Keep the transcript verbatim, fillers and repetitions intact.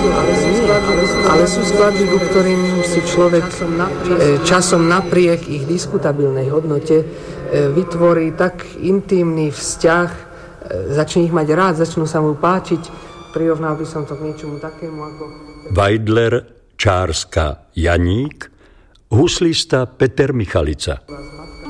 ale sú skladby, ku ktorým si človek časom napriek ich diskutabilnej hodnote vytvorí tak intímny vzťah, začne ich mať rád, začnú sa mu páčiť. Prirovnal by som to k niečomu takému ako... Weidler, Čárska, Janík, huslista Peter Michalica.